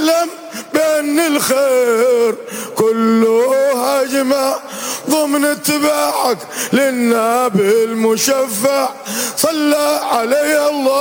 واعلم بأن الخير كله هجمة ضمن اتباعك للنبي المشفع. صلى عليه الله